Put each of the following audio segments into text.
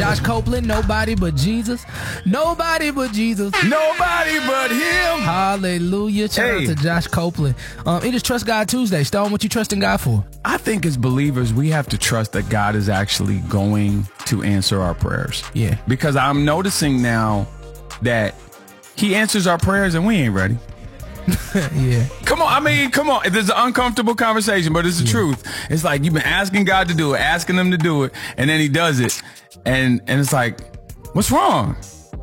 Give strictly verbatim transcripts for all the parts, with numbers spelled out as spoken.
Josh Copeland, Nobody But Jesus. Nobody but Jesus. Nobody but him. Hallelujah. Shout Hey. out to Josh Copeland. Um, it is Trust God Tuesday. Stone, what you trusting God for? I think as believers, we have to trust that God is actually going to answer our prayers. Yeah. Because I'm noticing now that he answers our prayers and we ain't ready. Yeah. Come on. I mean, come on. This is an uncomfortable conversation, but it's the Yeah. truth. It's like you've been asking God to do it, asking him to do it, and then he does it. And and it's like, what's wrong?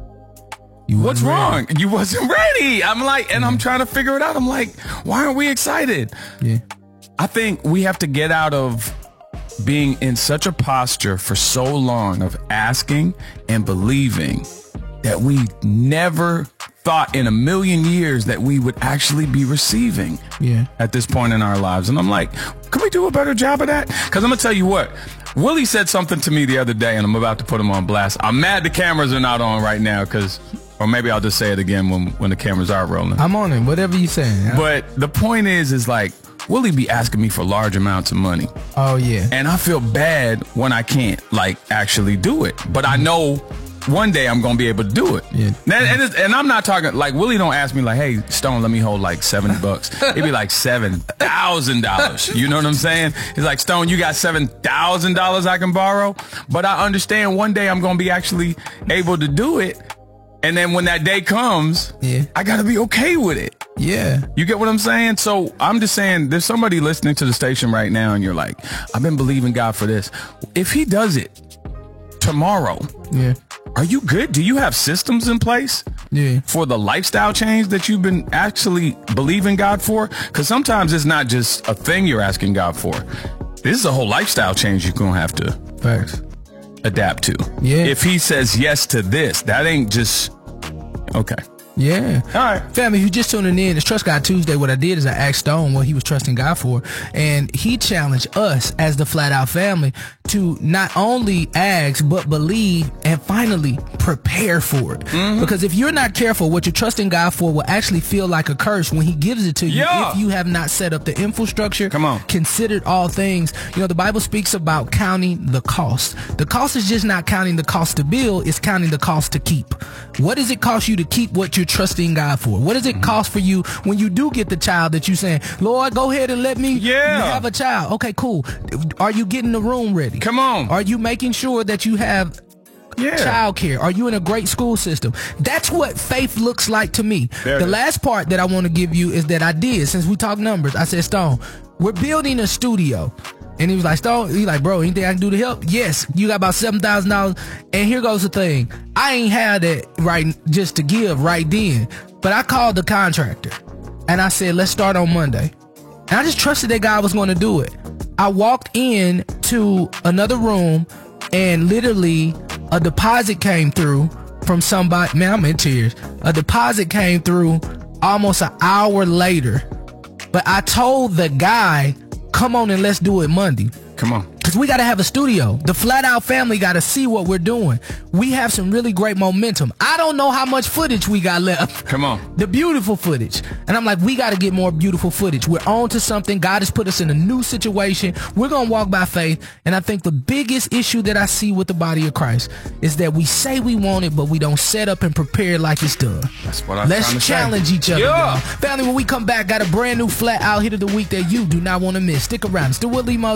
You What's wasn't wrong? ready. You wasn't ready. I'm like, and I'm trying to figure it out. I'm like, why aren't we excited? Yeah. I think we have to get out of being in such a posture for so long of asking and believing that we never thought in a million years that we would actually be receiving Yeah. at this point in our lives. And I'm like, can we do a better job of that? Because I'm going to tell you what, Willie said something to me the other day, and I'm about to put him on blast. I'm mad the cameras are not on right now, because, or maybe I'll just say it again when, when the cameras are rolling. I'm on it. Whatever you saying. But the point is, is like, Willie be asking me for large amounts of money. Oh, yeah. And I feel bad when I can't, like, actually do it. But I know one day I'm going to be able to do it. Yeah. And, and, it's, and I'm not talking, like, Willie don't ask me, like, hey, Stone, let me hold, like, seventy bucks. It'd be like seven thousand dollars. You know what I'm saying? It's like, Stone, you got seven thousand dollars I can borrow? But I understand one day I'm going to be actually able to do it. And then when that day comes, Yeah. I got to be okay with it. Yeah. You get what I'm saying? So I'm just saying, there's somebody listening to the station right now and you're like, I've been believing God for this. If he does it tomorrow, Yeah. are you good? Do you have systems in place Yeah. for the lifestyle change that you've been actually believing God for? Because sometimes it's not just a thing you're asking God for. This is a whole lifestyle change you're going to have to Facts. adapt to. Yeah. If he says yes to this, that ain't just, okay. Yeah. All right. Family, if you just tuning in, it's Trust God Tuesday. What I did is I asked Stone what he was trusting God for, and he challenged us as the Flat Out family to not only ask, but believe and finally prepare for it. Mm-hmm. Because if you're not careful, what you're trusting God for will actually feel like a curse when he gives it to you Yeah. if you have not set up the infrastructure, Come on. considered all things. You know, the Bible speaks about counting the cost. The cost is just not counting the cost to build, it's counting the cost to keep. What does it cost you to keep what you're trusting God for? What does it Mm-hmm. cost for you when you do get the child that you saying, Lord, go ahead and let me Yeah. have a child? Okay, cool. Are you getting the room ready? Come on. Are you making sure that you have Yeah. child care? Are you in a great school system? That's what faith looks like to me. There it The is. last part that I want to give you is that I did, since we talk numbers, I said, Stone, we're building a studio. And he was like, Stone, he like, bro, anything I can do to help? Yes. You got about seven thousand dollars. And here goes the thing. I ain't had that right just to give right then. But I called the contractor. And I said, let's start on Monday. And I just trusted that God was going to do it. I walked in to another room and literally a deposit came through from somebody. Man, I'm in tears. A deposit came through almost an hour later. But I told the guy, come on and let's do it Monday. Come on. Because we got to have a studio. The Flat Out family got to see what we're doing. We have some really great momentum. I don't know how much footage we got left. Come on. The beautiful footage. And I'm like, we got to get more beautiful footage. We're on to something. God has put us in a new situation. We're going to walk by faith. And I think the biggest issue that I see with the body of Christ is that we say we want it, but we don't set up and prepare like it's done. That's what I'm Let's trying to say. challenge each other. Yeah. y'all. Family, when we come back, got a brand new Flat Out hit of the week that you do not want to miss. Stick around. It's the Willie Mo